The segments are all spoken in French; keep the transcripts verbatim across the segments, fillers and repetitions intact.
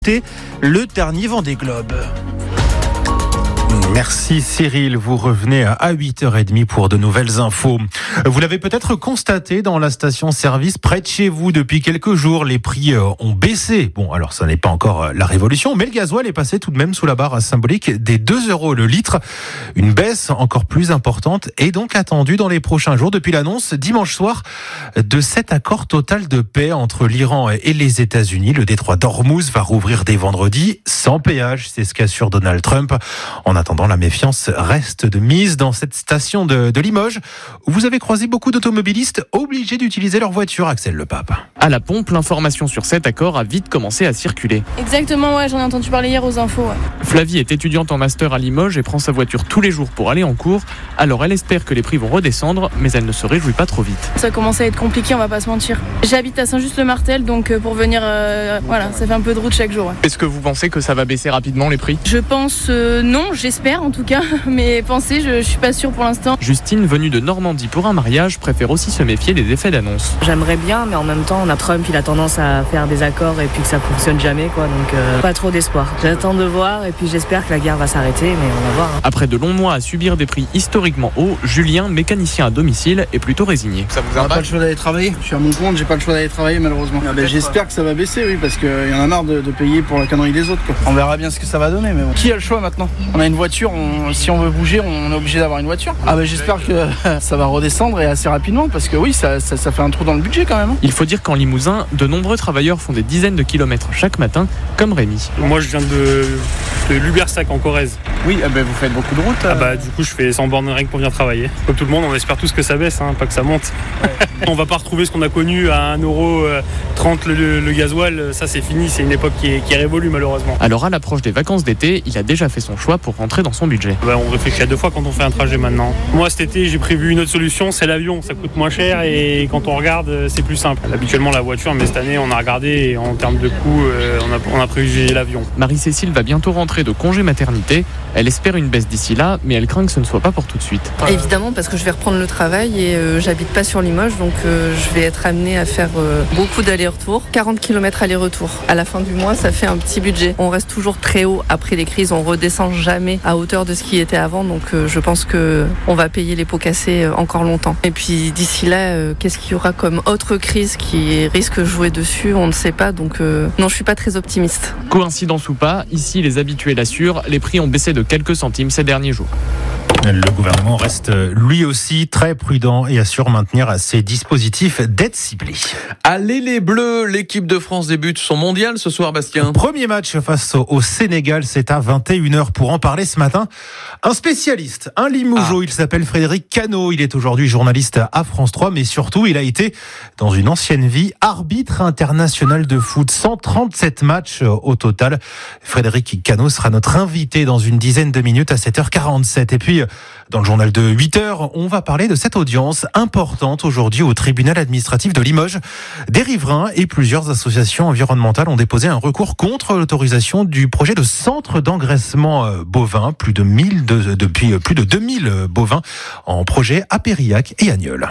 Le dernier Vendée Globe. Merci Cyril, vous revenez à huit heures trente pour de nouvelles infos. Vous l'avez peut-être constaté dans la station-service près de chez vous depuis quelques jours, les prix ont baissé. Bon, alors ça n'est pas encore la révolution, mais le gasoil est passé tout de même sous la barre symbolique des deux euros le litre. Une baisse encore plus importante est donc attendue dans les prochains jours depuis l'annonce dimanche soir de cet accord total de paix entre l'Iran et les États-Unis. Le détroit d'Ormuz va rouvrir dès vendredi sans péage, c'est ce qu'assure Donald Trump. En attendant, la méfiance reste de mise dans cette station de, de Limoges où vous avez croisé beaucoup d'automobilistes obligés d'utiliser leur voiture, Axel Le Pape. À la pompe, l'information sur cet accord a vite commencé à circuler. Exactement, ouais, j'en ai entendu parler hier aux infos. Ouais. Flavie est étudiante en master à Limoges et prend sa voiture tous les jours pour aller en cours. Alors elle espère que les prix vont redescendre, mais elle ne se réjouit pas trop vite. Ça commence à être compliqué, on va pas se mentir. J'habite à Saint-Just-le-Martel, donc pour venir, euh, voilà, ça fait un peu de route chaque jour. Ouais. Est-ce que vous pensez que ça va baisser rapidement les prix ? Je pense euh, non, j'espère en tout cas, mais penser, je, je suis pas sûre pour l'instant. Justine, venue de Normandie pour un mariage, préfère aussi se méfier des effets d'annonce. J'aimerais bien, mais en même temps, on a Trump, il a tendance à faire des accords et puis que ça fonctionne jamais, quoi. Donc euh, pas trop d'espoir. J'attends de voir et puis j'espère que la guerre va s'arrêter, mais on va voir. Hein. Après de longs mois à subir des prix historiquement hauts, Julien, mécanicien à domicile, est plutôt résigné. Ça vous a pas le choix d'aller travailler. Je suis à mon compte, j'ai pas le choix d'aller travailler malheureusement. Ah ben, j'espère que ça va baisser, oui, parce qu'il y en a marre de, de payer pour la connerie des autres, quoi. On verra bien ce que ça va donner, mais bon. Qui a le choix maintenant ? On a une voiture, on, si on veut bouger, on est obligé d'avoir une voiture. Ah ben j'espère que ça va redescendre et assez rapidement, parce que oui, ça, ça, ça fait un trou dans le budget quand même. Il faut dire qu'en Limousin, de nombreux travailleurs font des dizaines de kilomètres chaque matin, comme Rémi. Moi je viens de, de Lubersac en Corrèze. Oui, ah ben vous faites beaucoup de route. Euh... Ah bah du coup je fais cent bornes rien que pour venir travailler. Comme tout le monde, on espère tous que ça baisse, hein, pas que ça monte. Ouais. On va pas retrouver ce qu'on a connu à un euro trente le, le, le gasoil, ça c'est fini, c'est une époque qui est, qui est révolue malheureusement. Alors à l'approche des vacances d'été, il a déjà fait son choix pour rentrer dans son budget. Bah, on réfléchit à deux fois quand on fait un trajet maintenant. Moi cet été j'ai prévu une autre solution, c'est l'avion, ça coûte moins cher et quand on regarde c'est plus simple. Habituellement la voiture, mais cette année on a regardé et en termes de coût euh, on, a, on a privilégié l'avion. Marie-Cécile va bientôt rentrer de congé maternité, elle espère une baisse d'ici là, mais elle craint que ce ne soit pas pour tout de suite. Évidemment parce que je vais reprendre le travail et euh, j'habite pas sur Limoges, donc euh, je vais être amenée à faire euh, beaucoup d'allers-retours, quarante kilomètres aller-retour. À la fin du mois ça fait un petit budget. On reste toujours très haut après les crises, on redescend jamais à hauteur de ce qui était avant, donc euh, je pense que on va payer les pots cassés euh, encore longtemps. Et puis d'ici là, euh, qu'est-ce qu'il y aura comme autre crise qui risque de jouer dessus, on ne sait pas, donc euh, non, je suis pas très optimiste. Coïncidence ou pas, ici les habitués l'assurent, les prix ont baissé de quelques centimes ces derniers jours. Le gouvernement reste lui aussi très prudent et assure maintenir ses dispositifs d'aide ciblée. Allez les Bleus, l'équipe de France débute son mondial ce soir, Bastien. Premier match face au Sénégal, c'est à vingt et une heures. Pour en parler ce matin, un spécialiste, un Limougeot, ah. Il s'appelle Frédéric Cano. Il est aujourd'hui journaliste à France trois, mais surtout il a été dans une ancienne vie arbitre international de foot. cent trente-sept matchs au total. Frédéric Cano sera notre invité dans une dizaine de minutes à sept heures quarante-sept. Et puis dans le journal de huit heures, on va parler de cette audience importante aujourd'hui au tribunal administratif de Limoges. Des riverains et plusieurs associations environnementales ont déposé un recours contre l'autorisation du projet de centre d'engraissement bovin. Plus de mille de, depuis plus de deux mille bovins en projet à Périac et Agneul.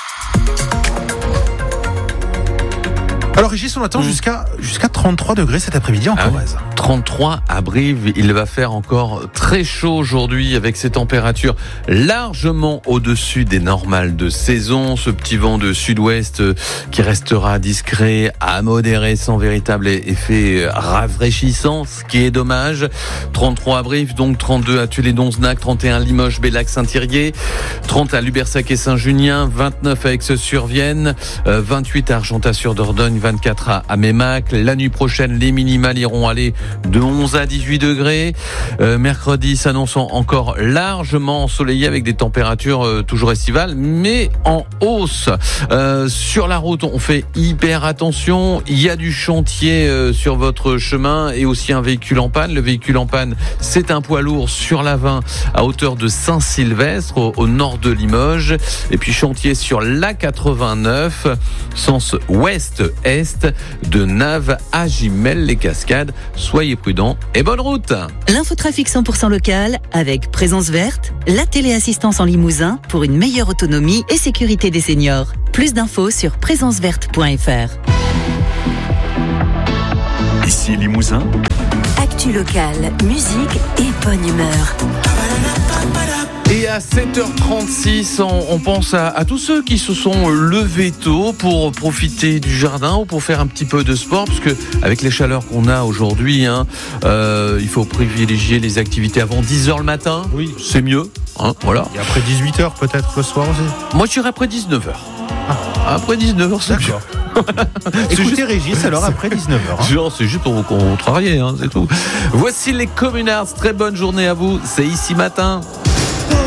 Alors Régis, on attend mmh. jusqu'à, jusqu'à trente-trois degrés cet après-midi en ah Corrèze. Oui. trente-trois à Brive, il va faire encore très chaud aujourd'hui avec ces températures largement au-dessus des normales de saison. Ce petit vent de sud-ouest qui restera discret à modéré sans véritable effet rafraîchissant, ce qui est dommage. trente-trois à Brive, donc trente-deux à Tulle-et-Donzenac, trente et un Limoges, Bellac, Saint-Thirier, trente à Lubersac et Saint-Junien, vingt-neuf à Aix-sur-Vienne, vingt-huit à Argentat-sur-Dordogne, vingt-quatre à Mémac. La nuit prochaine, les minimales iront aller de onze à dix-huit degrés. Euh, mercredi s'annonçant encore largement ensoleillé avec des températures euh, toujours estivales, mais en hausse. Euh, sur la route, on fait hyper attention. Il y a du chantier euh, sur votre chemin et aussi un véhicule en panne. Le véhicule en panne, c'est un poids lourd sur l'A vingt à hauteur de Saint-Sylvestre, au, au nord de Limoges. Et puis chantier sur l'A quatre-vingt-neuf, sens ouest-est, de Naves à Gimel-les-Cascades. Soyez prudents et bonne route. L'infotrafic cent pour cent local avec Présence Verte, la téléassistance en Limousin pour une meilleure autonomie et sécurité des seniors. Plus d'infos sur présence verte point f r. Ici Limousin. Actu locale, musique et bonne humeur. Et à sept heures trente-six, on, on pense à, à tous ceux qui se sont levés tôt pour profiter du jardin ou pour faire un petit peu de sport, parce que avec les chaleurs qu'on a aujourd'hui, hein, euh, il faut privilégier les activités avant dix heures le matin. Oui, c'est mieux. Hein, voilà. Et après dix-huit heures peut-être le soir aussi. Moi, j'irai après dix-neuf heures. Ah. Après dix-neuf heures, c'est d'accord. Écoutez juste... Régis, alors après dix-neuf heures. Hein. Genre, c'est juste pour qu'on travaille, hein, c'est tout. Voici les Communards. Très bonne journée à vous. C'est ici matin.